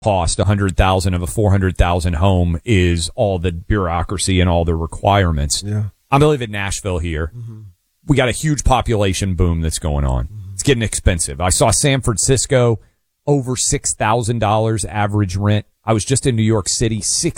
cost 100,000 of a 400,000 home is all the bureaucracy and all the requirements. Yeah. I live in Nashville here. Mm-hmm. We got a huge population boom that's going on. Mm-hmm. It's getting expensive. I saw San Francisco over $6,000 average rent. I was just in New York City,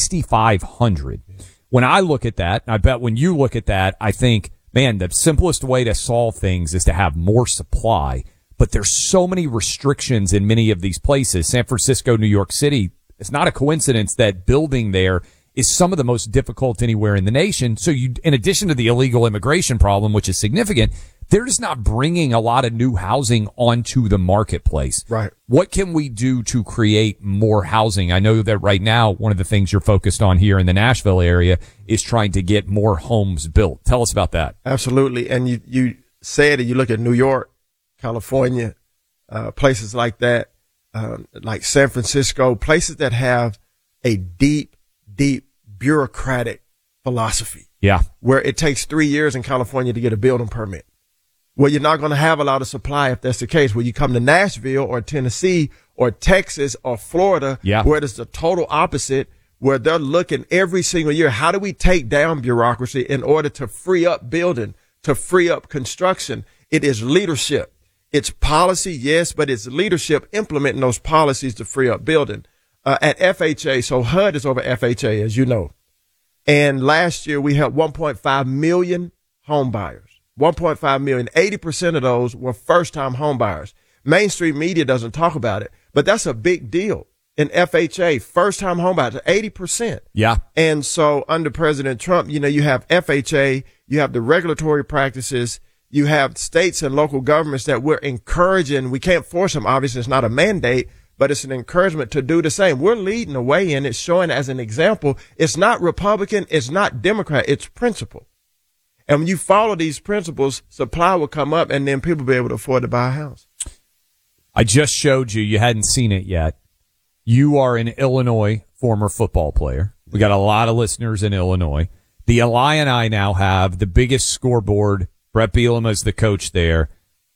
$6,500. When I look at that, and I bet when you look at that, I think, man, the simplest way to solve things is to have more supply. But there's so many restrictions in many of these places. San Francisco, New York City, it's not a coincidence that building there is some of the most difficult anywhere in the nation. So you, in addition to the illegal immigration problem, which is significant, they're just not bringing a lot of new housing onto the marketplace. Right. What can we do to create more housing? I know that right now, one of the things you're focused on here in the Nashville area is trying to get more homes built. Tell us about that. Absolutely. And you said it, you look at New York, California, places like that, like San Francisco, places that have a deep bureaucratic philosophy. Yeah. Where it takes 3 years in California to get a building permit. Well, you're not going to have a lot of supply if that's the case. When you come to Nashville or Tennessee or Texas or Florida, where it's the total opposite, where they're looking every single year, how do we take down bureaucracy in order to free up building, to free up construction? It is leadership. It's policy, yes, but it's leadership implementing those policies to free up building. At FHA, so HUD is over FHA, as you know. And last year we had 1.5 million home buyers. 1.5 million. 80% of those were first-time home buyers. Mainstream media doesn't talk about it, but that's a big deal. In FHA, first-time home buyers, 80%. Yeah. And so under President Trump, you have FHA, you have the regulatory practices, you have states and local governments that we're encouraging. We can't force them. Obviously, it's not a mandate, but it's an encouragement to do the same. We're leading the way, and it's showing as an example. It's not Republican. It's not Democrat. It's principle. And when you follow these principles, supply will come up, and then people will be able to afford to buy a house. I just showed you hadn't seen it yet. You are an Illinois former football player. We got a lot of listeners in Illinois. The Illini now have the biggest scoreboard. Brett Bielema is the coach there.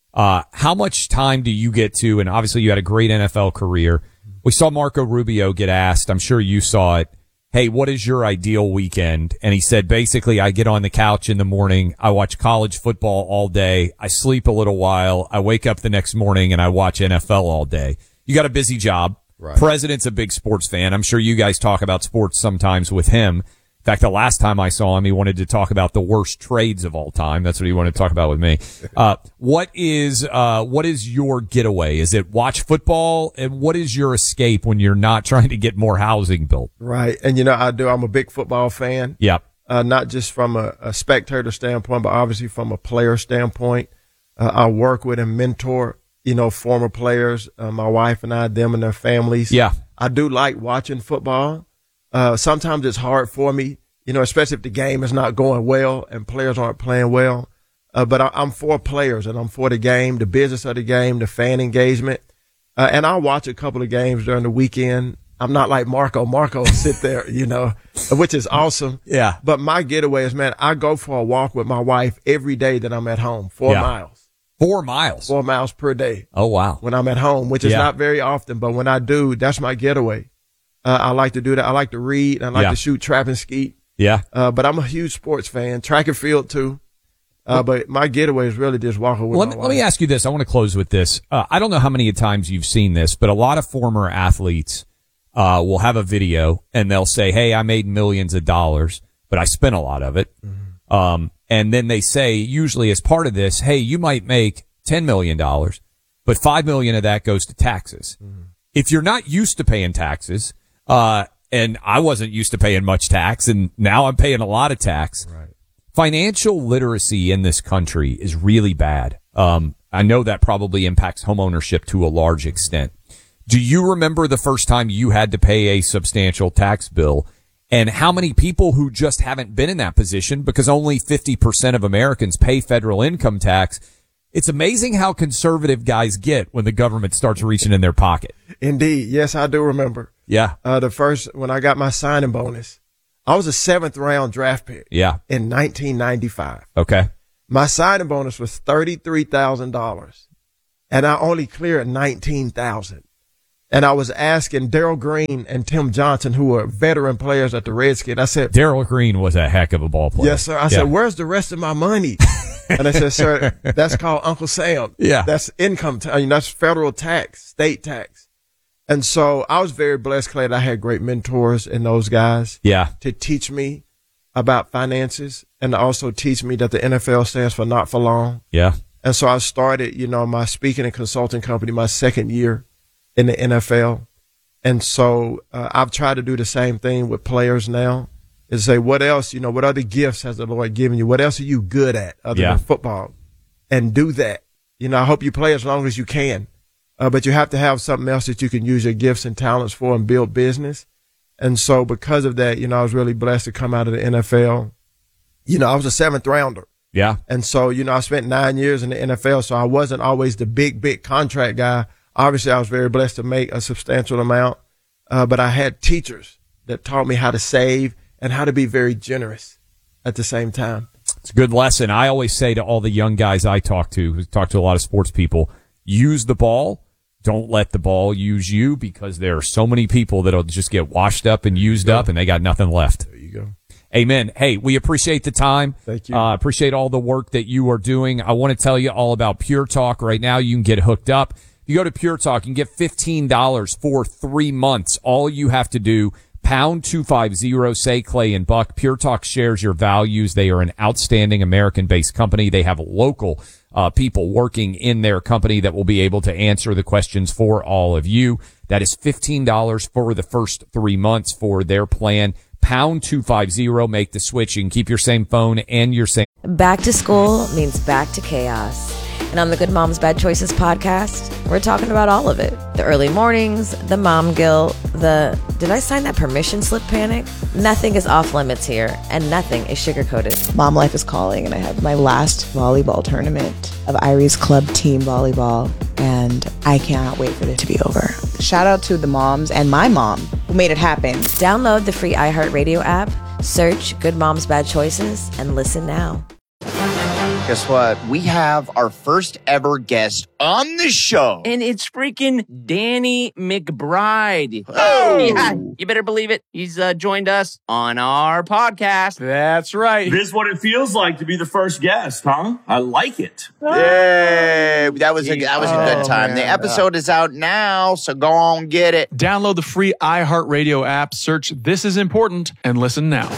How much time do you get to, and obviously you had a great NFL career. We saw Marco Rubio get asked, I'm sure you saw it, hey, what is your ideal weekend? And he said, basically, I get on the couch in the morning, I watch college football all day, I sleep a little while, I wake up the next morning, and I watch NFL all day. You got a busy job. Right. President's a big sports fan. I'm sure you guys talk about sports sometimes with him. In fact, the last time I saw him, he wanted to talk about the worst trades of all time. That's what he wanted to talk about with me. What is your getaway? Is it watch football? And what is your escape when you're not trying to get more housing built? Right. And I do. I'm a big football fan. Yeah. Not just from a spectator standpoint, but obviously from a player standpoint. I work with and mentor, former players, my wife and I, them and their families. Yeah. I do like watching football. Sometimes it's hard for me, especially if the game is not going well and players aren't playing well. But I'm for players and I'm for the game, the business of the game, the fan engagement. And I'll watch a couple of games during the weekend. I'm not like Marco. Marco will sit there, which is awesome. Yeah. But my getaway is, man, I go for a walk with my wife every day that I'm at home, 4 miles. 4 miles? 4 miles per day. Oh, wow. When I'm at home, which is not very often, but when I do, that's my getaway. I like to do that. I like to read. I like to shoot, trap, and skeet. Yeah. But I'm a huge sports fan. Track and field, too. But my getaway is really just walking with my wife. Let me ask you this. I want to close with this. I don't know how many times you've seen this, but a lot of former athletes will have a video, and they'll say, hey, I made millions of dollars, but I spent a lot of it. Mm-hmm. And then they say, usually as part of this, hey, you might make $10 million, but $5 million of that goes to taxes. Mm-hmm. If you're not used to paying taxes, and I wasn't used to paying much tax, and now I'm paying a lot of tax. Right. Financial literacy in this country is really bad. I know that probably impacts home ownership to a large extent. Do you remember the first time you had to pay a substantial tax bill? And how many people who just haven't been in that position, because only 50% of Americans pay federal income tax? It's amazing how conservative guys get when the government starts reaching in their pocket. Indeed. Yes, I do remember. Yeah. When I got my signing bonus, I was a 7th round draft pick. Yeah. In 1995. Okay. My signing bonus was $33,000 and I only cleared $19,000. And I was asking Darrell Green and Tim Johnson, who were veteran players at the Redskins. I said, Darrell Green was a heck of a ball player. Yes, sir. I said, where's the rest of my money? And they said, sir, that's called Uncle Sam. Yeah. That's income. That's federal tax, state tax. And so I was very blessed, Clay, that I had great mentors in those guys. Yeah. To teach me about finances and to also teach me that the NFL stands for not for long. Yeah. And so I started, my speaking and consulting company my second year in the NFL. And so I've tried to do the same thing with players now, is say, what else, what other gifts has the Lord given you? What else are you good at other than football? And do that. I hope you play as long as you can. But you have to have something else that you can use your gifts and talents for and build business. And so because of that, I was really blessed to come out of the NFL. I was a 7th rounder. Yeah. And so, I spent 9 years in the NFL, so I wasn't always the big contract guy. Obviously, I was very blessed to make a substantial amount, but I had teachers that taught me how to save and how to be very generous at the same time. It's a good lesson. I always say to all the young guys I talk to a lot of sports people, use the ball. Don't let the ball use you, because there are so many people that'll just get washed up and used up and they got nothing left. There you go. Amen. Hey, we appreciate the time. Thank you. Appreciate all the work that you are doing. I want to tell you all about Pure Talk right now. You can get hooked up. If you go to Pure Talk, you can get $15 for 3 months. All you have to do, #250, say Clay and Buck. Pure Talk shares your values. They are an outstanding American-based company. They have local people working in their company that will be able to answer the questions for all of you. That is $15 for the first 3 months for their plan. #250, make the switch. You can keep your same phone and your same. Back to school means back to chaos. And on the Good Moms Bad Choices podcast, we're talking about all of it. The early mornings, the mom guilt, the did I sign that permission slip panic? Nothing is off limits here, and nothing is sugar-coated. Mom life is calling, and I have my last volleyball tournament of Irie's Club team volleyball, and I cannot wait for it to be over. Shout out to the moms and my mom who made it happen. Download the free iHeartRadio app, search Good Moms Bad Choices, and listen now. Guess what? We have our first ever guest on the show. And it's freaking Danny McBride. Oh! Yeah, you better believe it. He's joined us on our podcast. That's right. This is what it feels like to be the first guest, huh? I like it. Yay! That was a good time. Man. The episode is out now, so go on, get it. Download the free iHeartRadio app, search This Is Important, and listen now.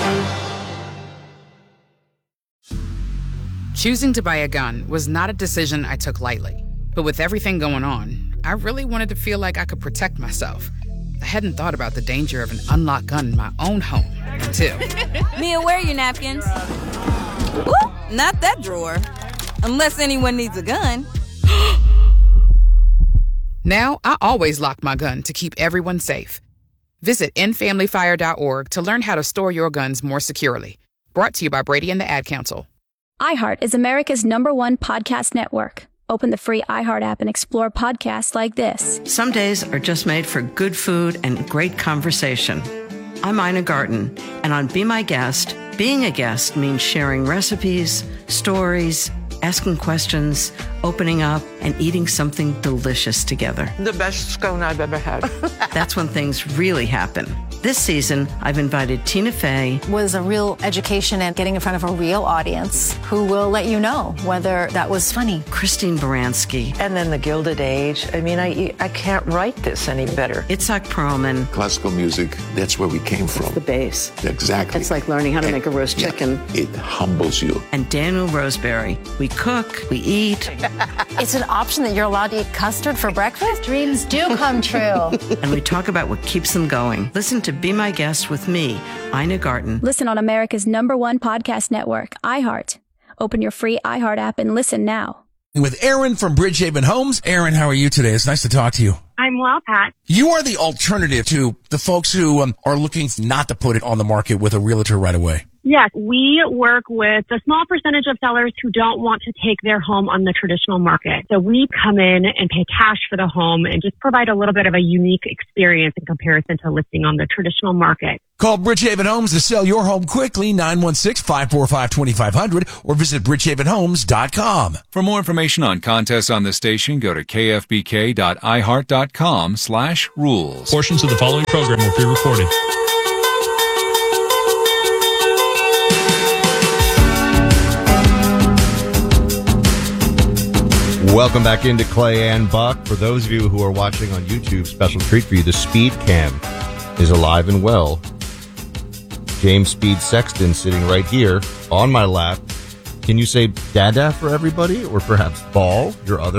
Choosing to buy a gun was not a decision I took lightly. But with everything going on, I really wanted to feel like I could protect myself. I hadn't thought about the danger of an unlocked gun in my own home until... Mia, where are your napkins? Ooh, not that drawer. Unless anyone needs a gun. Now, I always lock my gun to keep everyone safe. Visit endfamilyfire.org to learn how to store your guns more securely. Brought to you by Brady and the Ad Council. iHeart is America's #1 podcast network. Open the free iHeart app and explore podcasts like this. Some days are just made for good food and great conversation. I'm Ina Garten, and on Be My Guest, being a guest means sharing recipes, stories, asking questions, opening up, and eating something delicious together. The best scone I've ever had. That's when things really happen. This season, I've invited Tina Fey. Was a real education and getting in front of a real audience who will let you know whether that was funny. Christine Baranski. And then the Gilded Age. I mean, I can't write this any better. Itzhak Perlman. Classical music, that's where we came from. It's the bass. Exactly. It's like learning how to make a roast chicken. It humbles you. And Daniel Roseberry. We cook, we eat. It's an option that you're allowed to eat custard for breakfast? Dreams do come true. And we talk about what keeps them going. Listen to Be My Guest with me, Ina Garten. Listen on America's #1 podcast network, iHeart. Open your free iHeart app and listen now. With Erin from Bridgehaven Homes. Erin, how are you today? It's nice to talk to you. I'm well, Pat. You are the alternative to the folks who are looking not to put it on the market with a realtor right away. Yes, we work with a small percentage of sellers who don't want to take their home on the traditional market. So we come in and pay cash for the home and just provide a little bit of a unique experience in comparison to listing on the traditional market. Call Bridgehaven Homes to sell your home quickly, 916-545-2500, or visit bridgehavenhomes.com. For more information on contests on the station, go to kfbk.iheart.com/rules. Portions of the following program will be recorded. Welcome back into Clay and Buck. For those of you who are watching on YouTube, special treat for you. The Speed Cam is alive and well. James Speed Sexton sitting right here on my lap. Can you say dada for everybody, or perhaps ball?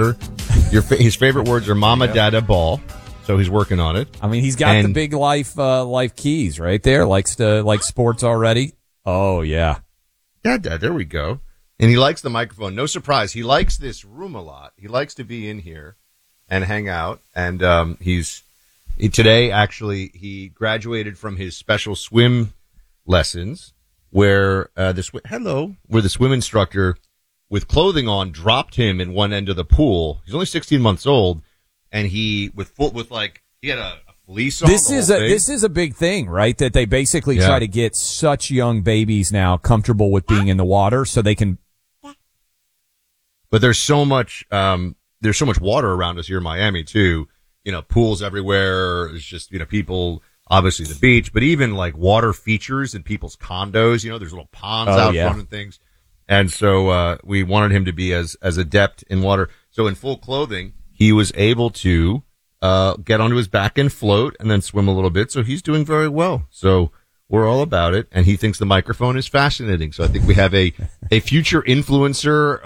His favorite words are mama, dada, ball. So he's working on it. I mean, he's got the big life keys right there. Likes sports already. Oh yeah. Dada, there we go. And he likes the microphone. No surprise. He likes this room a lot. He likes to be in here and hang out. And today, actually, he graduated from his special swim lessons where the swim instructor with clothing on dropped him in one end of the pool. He's only 16 months old, and he had a fleece on. This is a big thing, right? That they basically try to get such young babies now comfortable with being in the water so they can. But there's so much water around us here in Miami too. You know, pools everywhere. It's just, people, obviously the beach, but even like water features in people's condos. You know, there's little ponds out front and things. And so, we wanted him to be as adept in water. So in full clothing, he was able to, get onto his back and float and then swim a little bit. So he's doing very well. So we're all about it. And he thinks the microphone is fascinating. So I think we have a future influencer,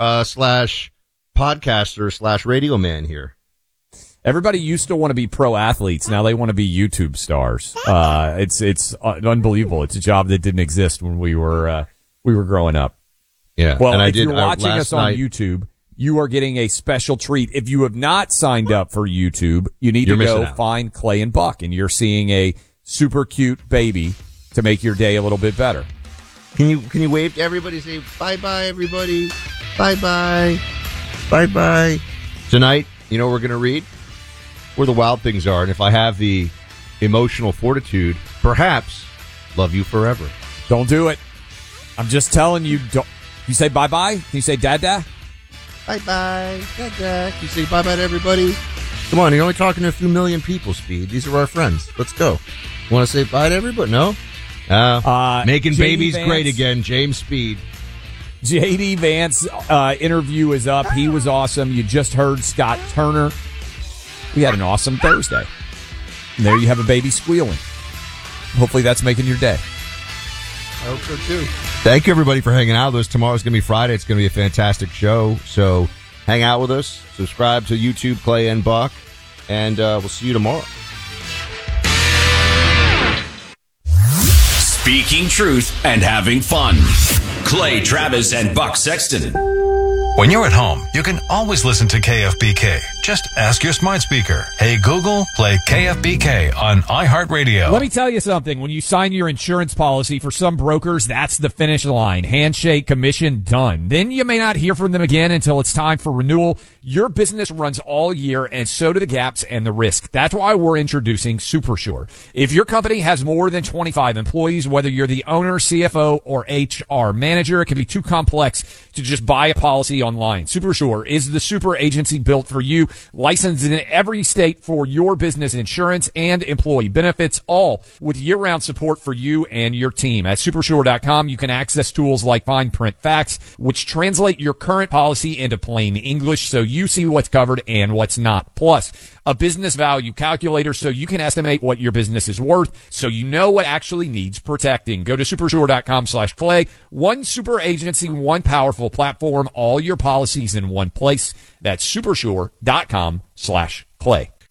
/podcaster / radio man here. Everybody used to want to be pro athletes. Now they want to be YouTube stars. It's unbelievable. It's a job that didn't exist when we were growing up. Yeah. Well, if you're watching us on YouTube, you are getting a special treat. If you have not signed up for YouTube, you need to go find Clay and Buck, and you're seeing a super cute baby to make your day a little bit better. Can you wave to everybody? Say bye-bye, everybody. Bye-bye. Bye-bye. Tonight, you know what we're going to read? Where the Wild Things Are. And if I have the emotional fortitude, perhaps Love You Forever. Don't do it. I'm just telling you. Don't. You say bye-bye? Can you say dada? Bye-bye. Dada. Can you say bye-bye to everybody? Come on, you're only talking to a few million people, Speed. These are our friends. Let's go. Want to say bye to everybody? No? Making babies great again. James Speed. J.D. Vance interview is up. He was awesome. You just heard Scott Turner. We had an awesome Thursday. And there you have a baby squealing. Hopefully that's making your day. I hope so, too. Thank you, everybody, for hanging out with us. Tomorrow's going to be Friday. It's going to be a fantastic show. So hang out with us. Subscribe to YouTube, Clay and Buck. And we'll see you tomorrow. Speaking truth and having fun. Clay Travis and Buck Sexton. When you're at home, you can always listen to KFBK. Just ask your smart speaker. Hey, Google, play KFBK on iHeartRadio. Let me tell you something. When you sign your insurance policy, for some brokers, that's the finish line. Handshake, commission, done. Then you may not hear from them again until it's time for renewal. Your business runs all year, and so do the gaps and the risk. That's why we're introducing SuperSure. If your company has more than 25 employees, whether you're the owner, CFO, or HR manager, it can be too complex to just buy a policy online. SuperSure is the super agency built for you, licensed in every state for your business insurance and employee benefits, all with year-round support for you and your team. At supersure.com, you can access tools like Fine Print Facts, which translate your current policy into plain English so you see what's covered and what's not. Plus, a business value calculator so you can estimate what your business is worth so you know what actually needs protecting. Go to supersure.com/Clay. One super agency, one powerful platform, all your policies in one place. That's supersure.com/Clay.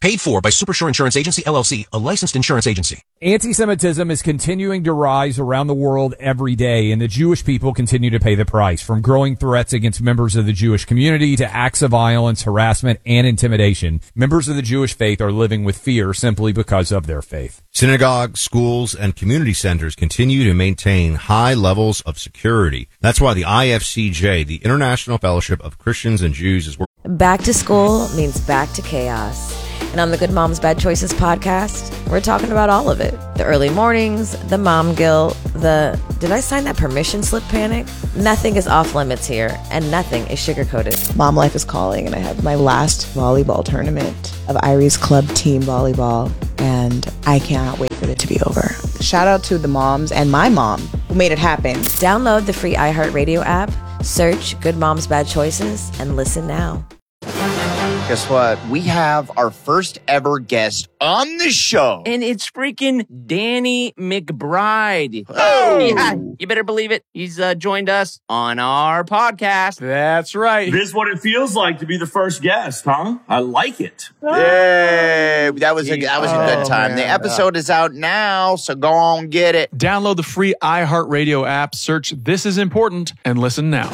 Paid for by Supersure Insurance Agency, LLC, a licensed insurance agency. Anti-Semitism is continuing to rise around the world every day, and the Jewish people continue to pay the price, from growing threats against members of the Jewish community to acts of violence, harassment, and intimidation. Members of the Jewish faith are living with fear simply because of their faith. Synagogues, schools, and community centers continue to maintain high levels of security. That's why the IFCJ, the International Fellowship of Christians and Jews, is working. Back to school means back to chaos. And on the Good Moms Bad Choices podcast, we're talking about all of it. The early mornings, the mom guilt, the did I sign that permission slip panic? Nothing is off limits here, and nothing is sugar-coated. Mom life is calling, and I have my last volleyball tournament of Irie's club team volleyball, and I cannot wait for it to be over. Shout out to the moms and my mom who made it happen. Download the free iHeartRadio app, search Good Moms Bad Choices, and listen now. Guess what? We have our first ever guest on the show. And it's freaking Danny McBride. Oh! Yeah, you better believe it. He's joined us on our podcast. That's right. This is what it feels like to be the first guest, huh? I like it. Yay! That was a good time. Man. The episode is out now, so go on get it. Download the free iHeartRadio app, search This Is Important, and listen now.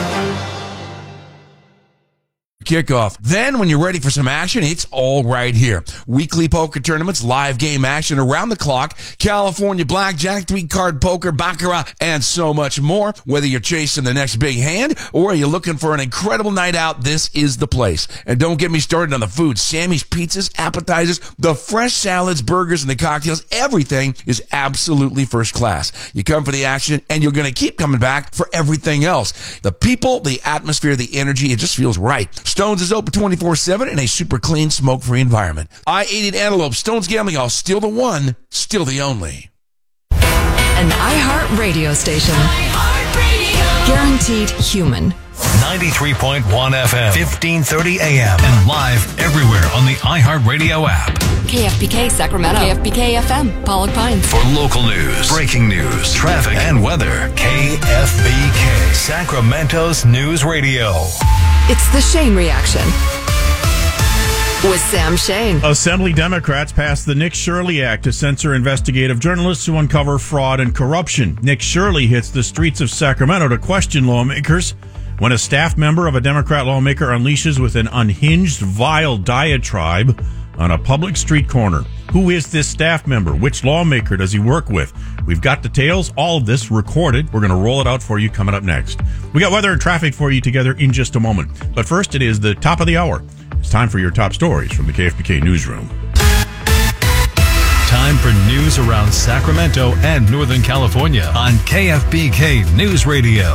Kickoff. Then, when you're ready for some action, it's all right here. Weekly poker tournaments, live game action around the clock, California blackjack, 3-card poker, baccarat, and so much more. Whether you're chasing the next big hand or you're looking for an incredible night out, this is the place. And don't get me started on the food. Sammy's pizzas, appetizers, the fresh salads, burgers, and the cocktails. Everything is absolutely first class. You come for the action, and you're going to keep coming back for everything else. The people, the atmosphere, the energy, it just feels right. Stones is open 24/7 in a super clean, smoke-free environment. I-80 Antelope, Stones Gambling Hall, still the one, still the only. An iHeart radio station. Guaranteed human. 93.1 FM, 1530 AM, and live everywhere on the iHeartRadio app. KFBK Sacramento. KFBK FM, Pollock Pines. For local news, breaking news, traffic, and weather, KFBK, Sacramento's News Radio. It's the Shane Reaction with Sam Shane. Assembly Democrats passed the Nick Shirley Act to censor investigative journalists who uncover fraud and corruption. Nick Shirley hits the streets of Sacramento to question lawmakers when a staff member of a Democrat lawmaker unleashes with an unhinged, vile diatribe on a public street corner. Who is this staff member? Which lawmaker does he work with? We've got details, all of this recorded. We're going to roll it out for you coming up next. We got weather and traffic for you together in just a moment. But first, it is the top of the hour. It's time for your top stories from the KFBK Newsroom. Time for news around Sacramento and Northern California on KFBK News Radio.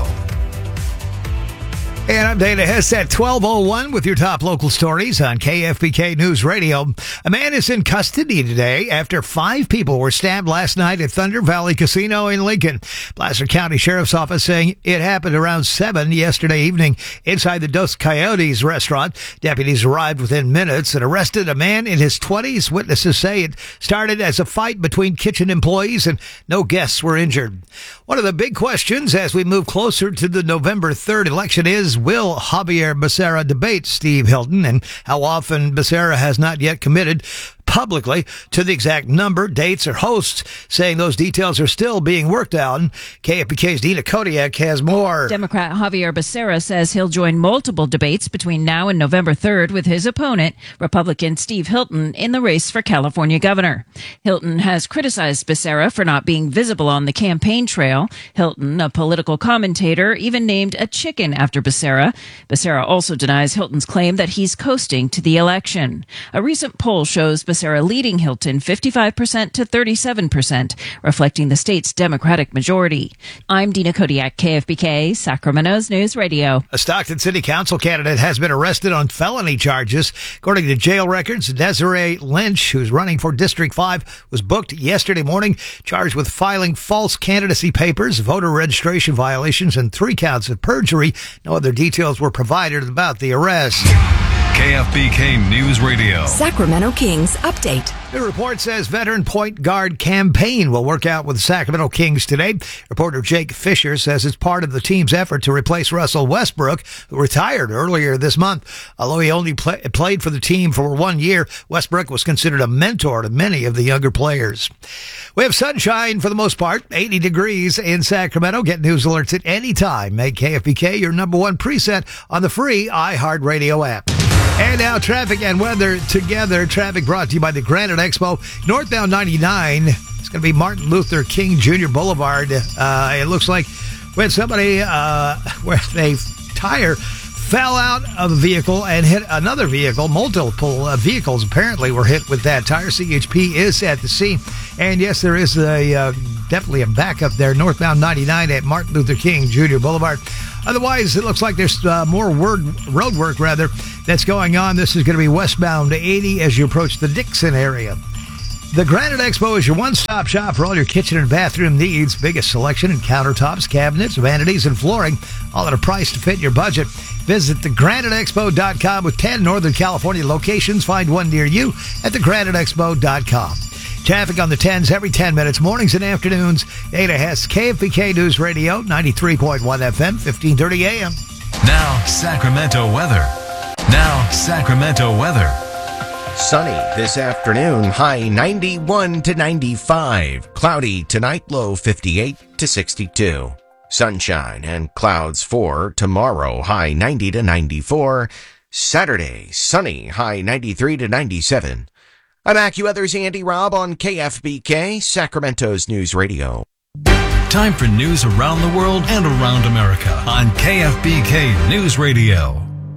And I'm Dana Hess at 12:01 with your top local stories on KFBK News Radio. A man is in custody today after 5 people were stabbed last night at Thunder Valley Casino in Lincoln. Placer County Sheriff's Office saying it happened around 7 yesterday evening inside the Dos Coyotes restaurant. Deputies arrived within minutes and arrested a man in his 20s. Witnesses say it started as a fight between kitchen employees and no guests were injured. One of the big questions as we move closer to the November 3rd election is, will Javier Becerra debate Steve Hilton? And how often Becerra has not yet committed publicly to the exact number, dates, or hosts, saying those details are still being worked out. KFBK's Dina Kodiak has more. Democrat Javier Becerra says he'll join multiple debates between now and November 3rd with his opponent, Republican Steve Hilton, in the race for California governor. Hilton has criticized Becerra for not being visible on the campaign trail. Hilton, a political commentator, even named a chicken after Becerra. Becerra also denies Hilton's claim that he's coasting to the election. A recent poll shows Becerra leading Hilton 55% to 37%, reflecting the state's Democratic majority. I'm Dina Kodiak, KFBK, Sacramento's News Radio. A Stockton City Council candidate has been arrested on felony charges. According to jail records, Desiree Lynch, who's running for District 5, was booked yesterday morning, charged with filing false candidacy papers, voter registration violations, and 3 counts of perjury. No other details were provided about the arrest. KFBK News Radio. Sacramento Kings update. The report says veteran point guard Cam Payne will work out with the Sacramento Kings today. Reporter Jake Fisher says it's part of the team's effort to replace Russell Westbrook, who retired earlier this month. Although he only played for the team for 1 year, Westbrook was considered a mentor to many of the younger players. We have sunshine for the most part, 80 degrees in Sacramento. Get news alerts at any time. Make KFBK your number one preset on the free iHeartRadio app. And now traffic and weather together. Traffic brought to you by the Granite Expo. Northbound 99. It's going to be Martin Luther King Jr. Boulevard. It looks like we had somebody where a tire fell out of a vehicle and hit another vehicle. Multiple vehicles apparently were hit with that tire. CHP is at the scene. And yes, there is definitely a backup there. Northbound 99 at Martin Luther King Jr. Boulevard. Otherwise, it looks like there's more road work, that's going on. This is going to be westbound 80 as you approach the Dixon area. The Granite Expo is your one-stop shop for all your kitchen and bathroom needs. Biggest selection in countertops, cabinets, vanities, and flooring, all at a price to fit your budget. Visit thegraniteexpo.com with 10 Northern California locations. Find one near you at thegraniteexpo.com. Traffic on the 10s every 10 minutes, mornings and afternoons. Data has KFBK News Radio, 93.1 FM, 1530 AM. Now, Sacramento weather. Sunny this afternoon, high 91 to 95. Cloudy tonight, low 58 to 62. Sunshine and clouds for tomorrow, high 90 to 94. Saturday, sunny, high 93 to 97. I'm AccuWeather's Andy Robb on KFBK, Sacramento's News Radio. Time for news around the world and around America on KFBK News Radio.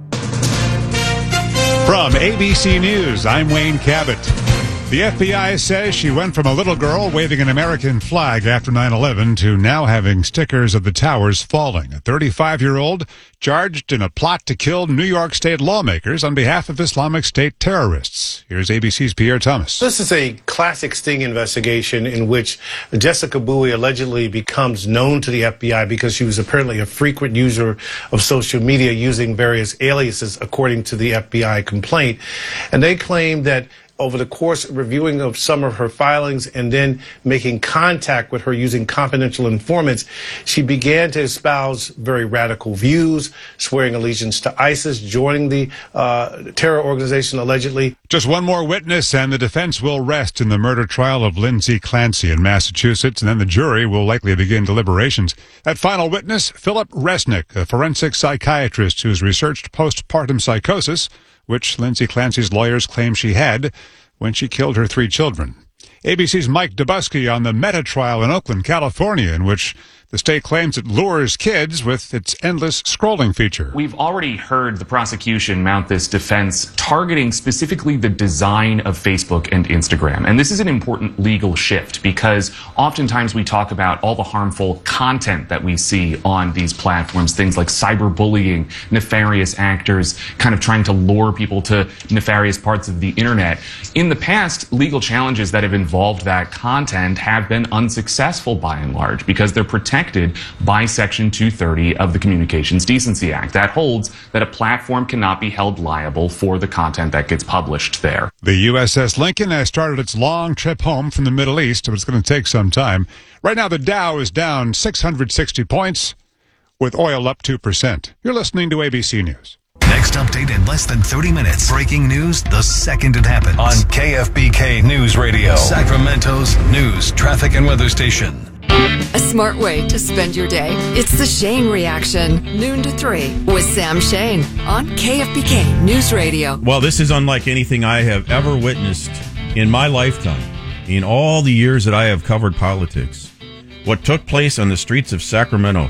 From ABC News, I'm Wayne Cabot. The FBI says she went from a little girl waving an American flag after 9/11 to now having stickers of the towers falling. A 35-year-old charged in a plot to kill New York State lawmakers on behalf of Islamic State terrorists. Here's ABC's Pierre Thomas. This is a classic sting investigation in which Jessica Bowie allegedly becomes known to the FBI because she was apparently a frequent user of social media using various aliases, according to the FBI complaint. And they claim that over the course of reviewing of some of her filings and then making contact with her using confidential informants, she began to espouse very radical views, swearing allegiance to ISIS, joining the terror organization allegedly. Just one more witness and the defense will rest in the murder trial of Lindsay Clancy in Massachusetts, and then the jury will likely begin deliberations. That final witness, Philip Resnick, a forensic psychiatrist who's researched postpartum psychosis, which Lindsay Clancy's lawyers claim she had when she killed her 3 children. ABC's Mike Dubusky on the Meta trial in Oakland, California, in which the state claims it lures kids with its endless scrolling feature. We've already heard the prosecution mount this defense targeting specifically the design of Facebook and Instagram. And this is an important legal shift because oftentimes we talk about all the harmful content that we see on these platforms, things like cyberbullying, nefarious actors kind of trying to lure people to nefarious parts of the internet. In the past, legal challenges that have involved that content have been unsuccessful by and large because they're protected by Section 230 of the Communications Decency Act. That holds that a platform cannot be held liable for the content that gets published there. The USS Lincoln has started its long trip home from the Middle East, but it's going to take some time. Right now, the Dow is down 660 points, with oil up 2%. You're listening to ABC News. Next update in less than 30 minutes. Breaking news the second it happens. On KFBK News Radio, Sacramento's news, traffic, and weather station. A smart way to spend your day. It's the Shane Reaction, noon to 3 with Sam Shane on KFBK News Radio. Well, this is unlike anything I have ever witnessed in my lifetime. In all the years that I have covered politics, what took place on the streets of Sacramento,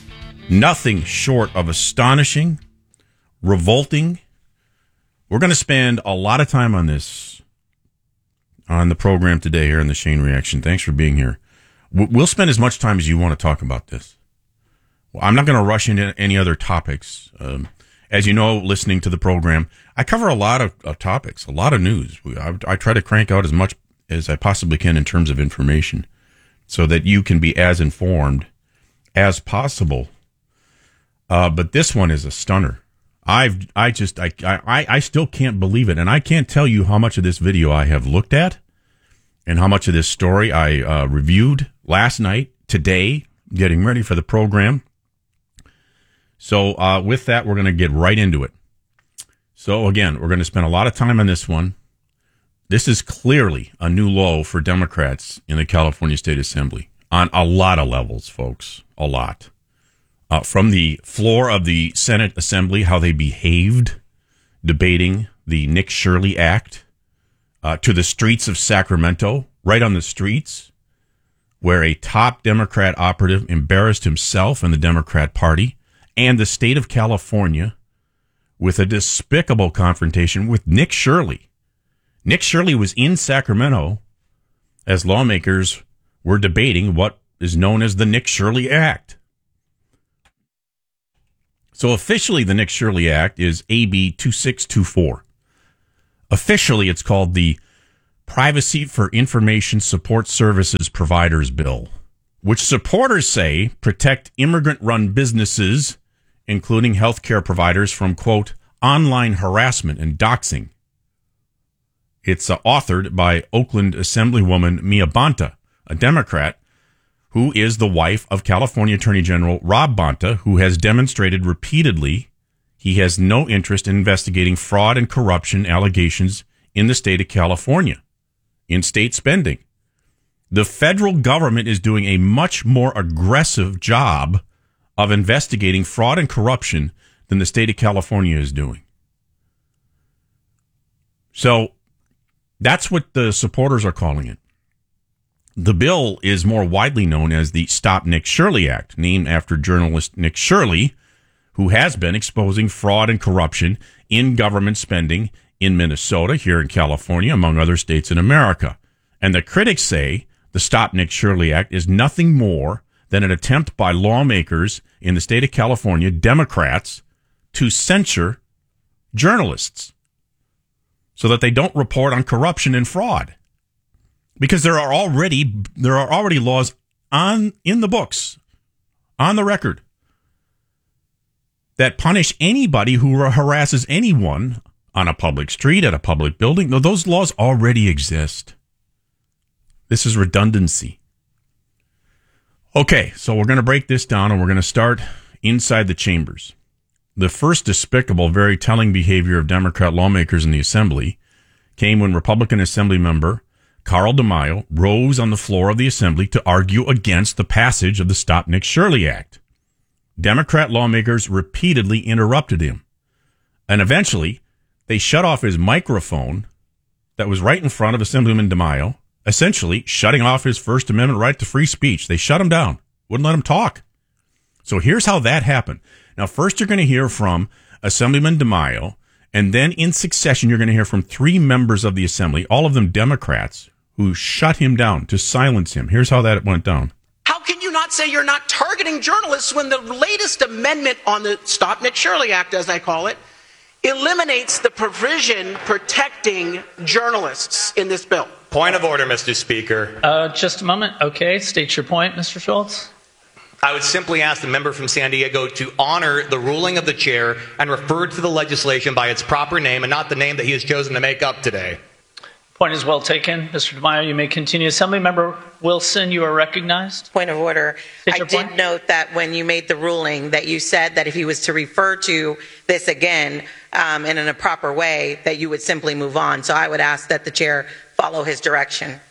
nothing short of astonishing, revolting. We're going to spend a lot of time on this on the program today here in the Shane Reaction. Thanks for being here. We'll spend as much time as you want to talk about this. I'm not going to rush into any other topics. As you know, listening to the program, I cover a lot of topics, a lot of news. I try to crank out as much as I possibly can in terms of information so that you can be as informed as possible. But this one is a stunner. I still can't believe it. And I can't tell you how much of this video I have looked at and how much of this story I reviewed last night, today, getting ready for the program. So with that, we're going to get right into it. So again, we're going to spend a lot of time on this one. This is clearly a new low for Democrats in the California State Assembly on a lot of levels, folks, a lot. From the floor of the Senate Assembly, how they behaved debating the Nick Shirley Act, to the streets of Sacramento, right on the streets, where a top Democrat operative embarrassed himself and the Democrat Party and the state of California with a despicable confrontation with Nick Shirley. Nick Shirley was in Sacramento as lawmakers were debating what is known as the Nick Shirley Act. So officially, the Nick Shirley Act is AB 2624. Officially, it's called the Privacy for Information Support Services Providers Bill, which supporters say protect immigrant-run businesses, including healthcare providers, from, quote, online harassment and doxing. It's authored by Oakland Assemblywoman Mia Bonta, a Democrat, who is the wife of California Attorney General Rob Bonta, who has demonstrated repeatedly he has no interest in investigating fraud and corruption allegations in the state of California, in state spending. The federal government is doing a much more aggressive job of investigating fraud and corruption than the state of California is doing. So that's what the supporters are calling it. The bill is more widely known as the Stop Nick Shirley Act, named after journalist Nick Shirley, who has been exposing fraud and corruption in government spending in Minnesota, here in California, among other states in America. And the critics say the Stop Nick Shirley Act is nothing more than an attempt by lawmakers in the state of California, Democrats, to censure journalists so that they don't report on corruption and fraud. Because there are already laws in the books, on the record, that punish anybody who harasses anyone on a public street, at a public building. No, those laws already exist. This is redundancy. Okay, so we're going to break this down, and we're going to start inside the chambers. The first despicable, very telling behavior of Democrat lawmakers in the Assembly came when Republican Assembly member Carl DeMaio rose on the floor of the Assembly to argue against the passage of the Stop Nick Shirley Act. Democrat lawmakers repeatedly interrupted him, and eventually they shut off his microphone that was right in front of Assemblyman DeMaio, essentially shutting off his First Amendment right to free speech. They shut him down, wouldn't let him talk. So here's how that happened. Now, first you're going to hear from Assemblyman DeMaio, and then in succession you're going to hear from three members of the Assembly, all of them Democrats, who shut him down to silence him. Here's how that went down. How can you not say you're not targeting journalists when the latest amendment on the Stop Nick Shirley Act, as I call it, eliminates the provision protecting journalists in this bill? Point of order, Mr. Speaker. Just a moment. Okay, state your point, Mr. Schultz. I would simply ask the member from San Diego to honor the ruling of the chair and refer to the legislation by its proper name and not the name that he has chosen to make up today. Point is well taken. Mr. DeMaio, you may continue. Assemblymember Wilson, you are recognized. Point of order. I did note that when you made the ruling that you said that if he was to refer to this again and in a proper way, that you would simply move on. So I would ask that the chair follow his direction.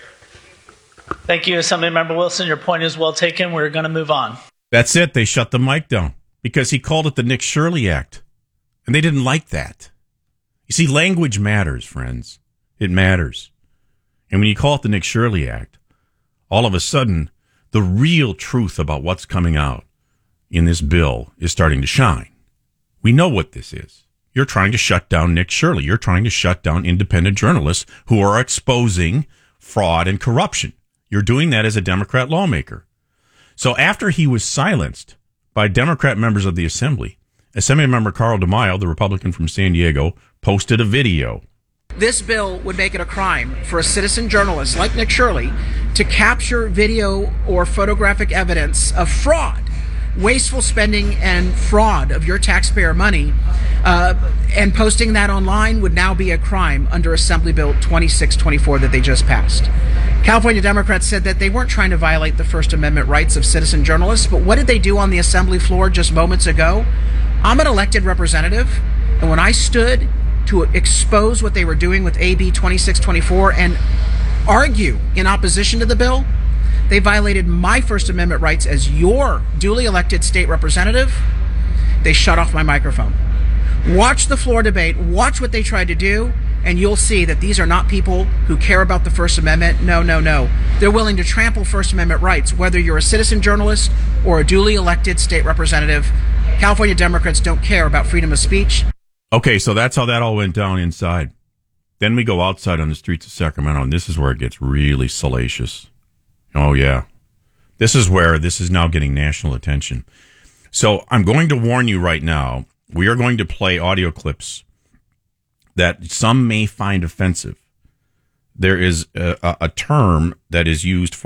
Thank you, Assemblymember Wilson. Your point is well taken. We're going to move on. That's it. They shut the mic down because he called it the Nick Shirley Act, and they didn't like that. You see, language matters, friends. It matters. And when you call it the Nick Shirley Act, all of a sudden, the real truth about what's coming out in this bill is starting to shine. We know what this is. You're trying to shut down Nick Shirley. You're trying to shut down independent journalists who are exposing fraud and corruption. You're doing that as a Democrat lawmaker. So after he was silenced by Democrat members of the Assembly, Assemblymember Carl DeMaio, the Republican from San Diego, posted a video. This bill would make it a crime for a citizen journalist like Nick Shirley to capture video or photographic evidence of fraud, wasteful spending and fraud of your taxpayer money And posting that online would now be a crime under Assembly Bill 2624 that they just passed. California Democrats said that they weren't trying to violate the First Amendment rights of citizen journalists, but what did they do on the Assembly floor just moments ago? I'm an elected representative, and when I stood to expose what they were doing with AB 2624 and argue in opposition to the bill, they violated my First Amendment rights as your duly elected state representative. They shut off my microphone. Watch the floor debate, watch what they tried to do, and you'll see that these are not people who care about the First Amendment. No. They're willing to trample First Amendment rights, whether you're a citizen journalist or a duly elected state representative. California Democrats don't care about freedom of speech. Okay, so that's how that all went down inside. Then we go outside on the streets of Sacramento, and this is where it gets really salacious. Oh, yeah. This is where this is now getting national attention. So I'm going to warn you right now, we are going to play audio clips that some may find offensive. There is a term that is used